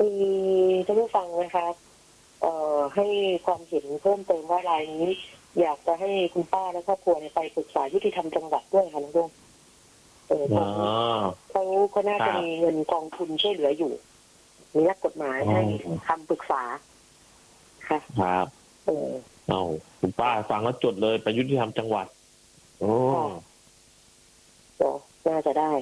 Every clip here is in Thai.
คือท่านผู้ฟังนะคะให้ความเห็นเพิ่มเติมว่ารายนี้อยากจะให้คุณป้าและครอบครัวไปปรึกษายุติธรรมจังหวัดด้วยค่ะลุงดงเขาน่าจะมีเงินกองทุนช่วยเหลืออยู่มีนักกฎหมายให้คำปรึกษาค่ะครับคุณป้าฟังแล้วจดเลยไปยุติธรรมจังหวัดโอ้น่าจะได้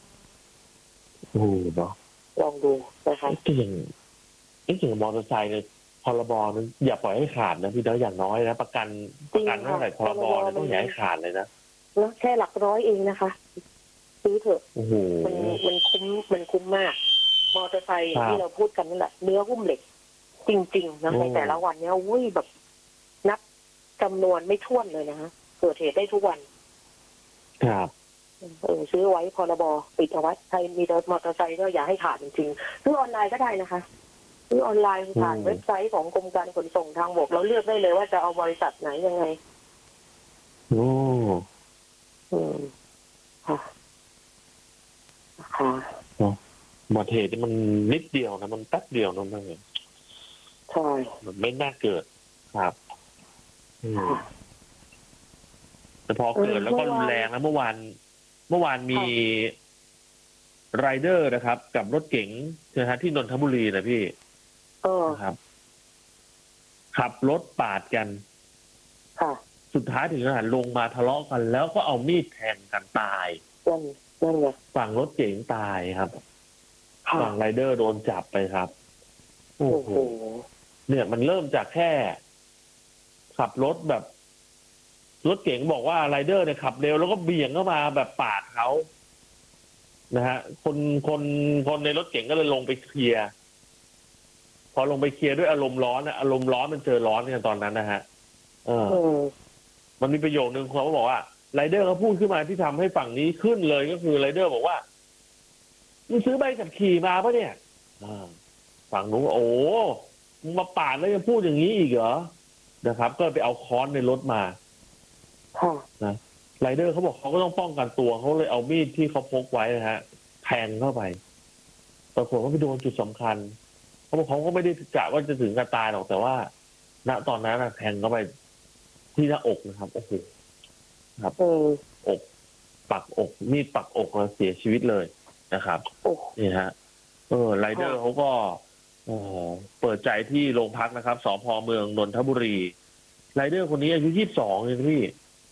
เนาะลองดูนะคะจริงมอเตอร์ไซค์เนี่ยพรบนั้นอย่าปล่อยให้ขาดนะพี่เนาะอย่างน้อยนะประกันเท่าไหร่พรบเนี่ยต้องอย่าให้ขาดเลยนะแค่หลักร้อยเองนะคะซื้อเถอะมันคุ้มมากมอเตอร์ไซค์ที่เราพูดกันนั่นแหละเนื้อหุ้มเหล็กจริงๆนะในแต่ละวันเนี้ยแบบนับจำนวนไม่ถ้วนเลยนะคะเกิดเหตุได้ทุกวันครับซื้อไว้พรบปิดเอาไว้ใครมีมอเตอร์ไซค์ก็อย่าให้ขาดจริงๆซื้อออนไลน์ก็ได้นะคะซื้อออนไลน์ผ่านเว็บไซต์ของกรมการขนส่งทางบกเราเลือกได้เลยว่าจะเอาบริษัทไหนยังไงค่ะอุบัติเหตุมันนิดเดียวนะมันแป๊บเดียวนั่นเองใช่มันไม่น่าเกิดครับแต่พอเกิดแล้วก็รุนแรงนะเมื่อวานมีไรเดอร์นะครับกับรถเก๋งนะฮะที่นนทบุรีนะพี่นะครับขับรถปาดกันสุดท้ายถึงขนาดลงมาทะเลาะกันแล้วก็เอามีดแทงกันตายฝั่งรถเก๋งตายครับฝั่งไรเดอร์โดนจับไปครับโอ้โหเนี่ยมันเริ่มจากแค่ขับรถแบบรถเก๋งบอกว่าไรเดอร์เนี่ยขับเร็วแล้วก็เบี่ยงเข้ามาแบบปาดเขานะฮะคนในรถเก๋งก็เลยลงไปเคลียร์พอลงไปเคลียร์ด้วยอารมณ์ร้อนมันเจอร้อนกันตอนนั้นนะฮะมันมีประโยคนึงเขาบอกว่าไรเดอร์เขาพูดขึ้นมาที่ทำให้ฝั่งนี้ขึ้นเลยก็คือไรเดอร์บอกว่ามึงซื้อใบขับขี่มาปะเนี่ยฝั่งนู้นโอ้มึงมาปาดแล้วยังพูดอย่างนี้อีกเหรอนะครับก็ไปเอาค้อนในรถมานะไรเดอร์เขาบอกเขาก็ต้องป้องกันตัวเขาเลยเอามีดที่เขาพกไว้นะฮะแทงเข้าไปปรากฏว่าไปโดนจุดสำคัญเขาบอกเขาก็ไม่ได้กะว่าจะถึงกับตายหรอกแต่ว่าณตอนนั้นแทงเข้าไปที่หน้าอกนะครับโอ้โหครับอกปักอกมีดปักอกแล้วเสียชีวิตเลยนะครับนี่ฮะไรเดอร์เขาก็เปิดใจที่โรงพักนะครับสภ.เมืองนนทบุรีไรเดอร์คนนี้อายุ22เองพี่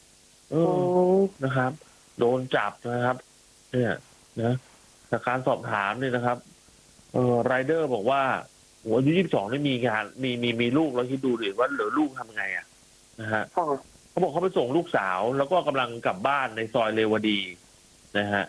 นะครับโดนจับนะครับเนี่ยนะจากการสอบถามเนี่ยนะครับไรเดอร์บอกว่าอายุ22ได้มีงานมีลูกแล้วคิดดูดิว่าเหลือลูกทำไงนะฮะเขาบอกเขาไปส่งลูกสาวแล้วก็กำลังกลับบ้านในซอยเรวดีนะฮะ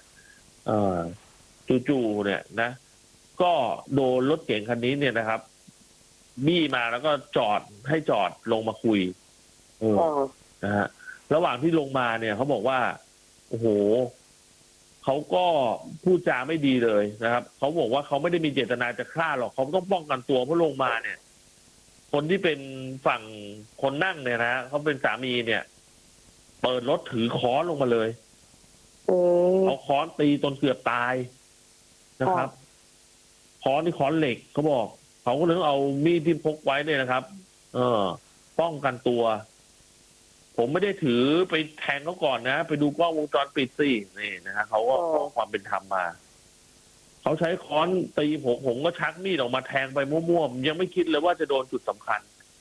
จู่ๆเนี่ยนะก็โดนรถเก๋งคันนี้เนี่ยนะครับบี้มาแล้วก็จอดลงมาคุยนะฮะระหว่างที่ลงมาเนี่ยเขาบอกว่าโอ้โหเขาก็พูดจาไม่ดีเลยนะครับเขาบอกว่าเขาไม่ได้มีเจตนาจะฆ่าหรอกเขาต้องป้องกันตัวเพราะลงมาเนี่ยคนที่เป็นฝั่งคนนั่งเนี่ยนะเขาเป็นสามีเนี่ยเปิดรถถือค้อนลงมาเลยเอาค้อนตีจนเกือบตายนะครับค้อนนี่ค้อนเหล็กเขาบอกเขาก็เลยเอามีดที่พกไว้เนี่ยนะครับป้องกันตัวผมไม่ได้ถือไปแทงเขาก่อนนะไปดูกล้องวงจรปิดสินี่นะฮะเขาก็ขอความเป็นธรรมมาเขาใช้ค้อนตีผมก็ชักมีดออกมาแทงไปมั่วๆยังไม่คิดเลยว่าจะโดนจุดสำคัญ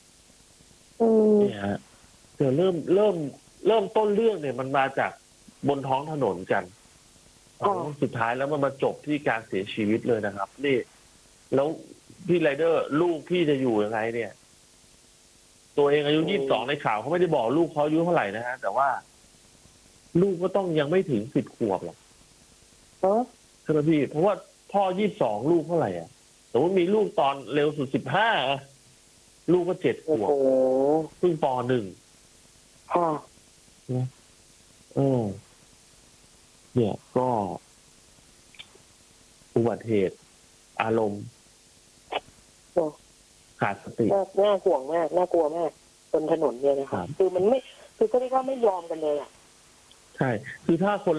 เนี่ยฮะแต่เริ่มต้นเรื่องเนี่ยมันมาจากบนท้องถนนกันสุดท้ายแล้วมันมาจบที่การเสียชีวิตเลยนะครับนี่แล้วพี่ไรเดอร์ลูกพี่จะอยู่ยังไงเนี่ยตัวเองอายุ22ในข่าวเขาไม่ได้บอกลูกเขาอายุเท่าไหร่นะฮะแต่ว่าลูกก็ต้องยังไม่ถึง10 ขวบหรอกใช่ไหมพี่เพราะว่าพ่อ22ลูกเท่าไหร่แต่ว่ามีลูกตอนเร็วสุด15ลูกก็7 ขวบเพิ่งป.1เนี่ยก็อุบัติเหตุอารมณ์ขาดสติน่าห่วงมากน่ากลัวมากบนถนนเนี่ยนะคะคือมันไม่คือก็เรียกว่าไม่ยอมกันเลยใช่คือถ้าคน